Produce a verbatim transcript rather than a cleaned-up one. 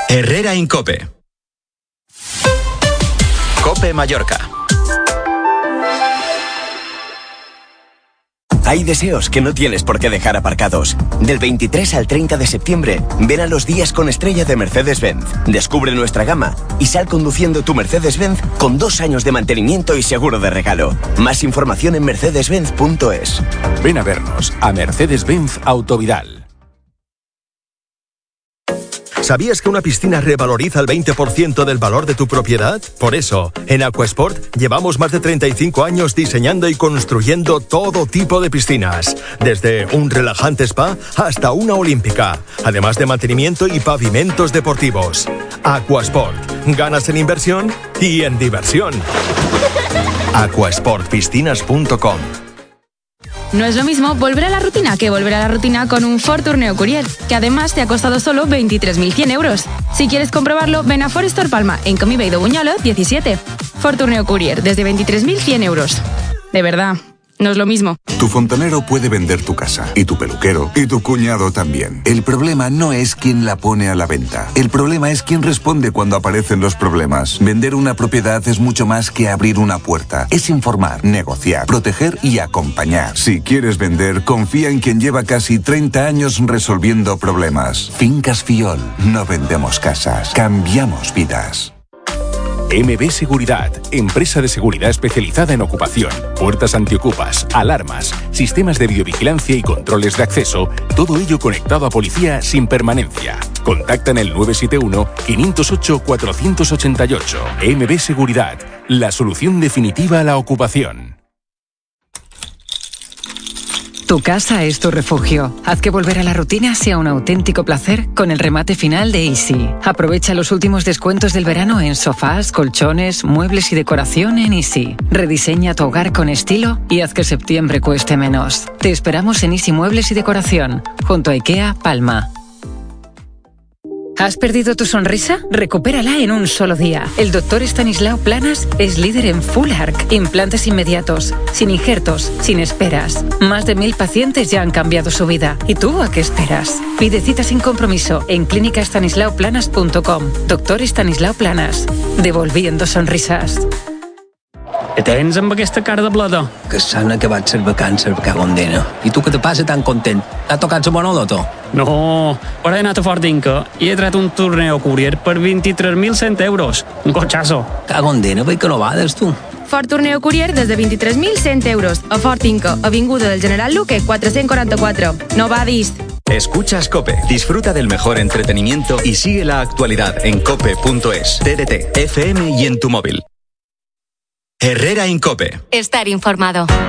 Herrera Incope. Cope Mallorca. Hay deseos que no tienes por qué dejar aparcados. Del veintitrés al treinta de septiembre, ven a los días con estrella de Mercedes-Benz. Descubre nuestra gama y sal conduciendo tu Mercedes-Benz con dos años de mantenimiento y seguro de regalo. Más información en mercedes benz punto es. Ven a vernos a Mercedes-Benz Autovidal. ¿Sabías que una piscina revaloriza el veinte por ciento del valor de tu propiedad? Por eso, en Aquasport llevamos más de treinta y cinco años diseñando y construyendo todo tipo de piscinas, desde un relajante spa hasta una olímpica, además de mantenimiento y pavimentos deportivos. Aquasport, ganas en inversión y en diversión. aquasport piscinas punto com. No es lo mismo volver a la rutina que volver a la rutina con un Ford Tourneo Courier, que además te ha costado solo veintitrés mil cien euros. Si quieres comprobarlo, ven a Ford Store Palma, en Comibey de Buñolo diecisiete. Ford Tourneo Courier, desde veintitrés mil cien euros. De verdad, no es lo mismo. Tu fontanero puede vender tu casa, y tu peluquero, y tu cuñado también. El problema no es quién la pone a la venta. El problema es quién responde cuando aparecen los problemas. Vender una propiedad es mucho más que abrir una puerta. Es informar, negociar, proteger y acompañar. Si quieres vender, confía en quien lleva casi treinta años resolviendo problemas. Fincas Fiol. No vendemos casas, cambiamos vidas. M B Seguridad, empresa de seguridad especializada en ocupación, puertas antiocupas, alarmas, sistemas de videovigilancia y controles de acceso, todo ello conectado a policía sin permanencia. Contacta en el nueve siete uno, cinco cero ocho, cuatro ocho ocho. M B Seguridad, la solución definitiva a la ocupación. Tu casa es tu refugio. Haz que volver a la rutina sea un auténtico placer con el remate final de Easy. Aprovecha los últimos descuentos del verano en sofás, colchones, muebles y decoración en Easy. Rediseña tu hogar con estilo y haz que septiembre cueste menos. Te esperamos en Easy Muebles y Decoración, junto a IKEA Palma. ¿Has perdido tu sonrisa? Recupérala en un solo día. El doctor Estanislao Planas es líder en Full Arc. Implantes inmediatos, sin injertos, sin esperas. Más de mil pacientes ya han cambiado su vida. ¿Y tú a qué esperas? Pide cita sin compromiso en clínica estanislao planas punto com. Doctor Estanislao Planas. Devolviendo sonrisas. Què tens amb aquesta cara de bleda? Que s'han acabat les vacances per Cagondena. I tu què te passa tan content? T'ha tocat la bona loto? No, però he anat a Ford Inca i he tret un Tourneo Courier per vint-i-tres mil cent euros. Un cotxazo. Cagondena, veig que no vades, tu. Ford Tourneo Courier des de veintitrés mil cent euros. A Ford Inca, avinguda del General Luque, quatre-cents quaranta-quatre. No vadis. Escuchas Cope. Disfruta del mejor entretenimiento y sigue la actualidad en cope punto es, T D T, F M y en tu móvil. Herrera Incope. Estar informado.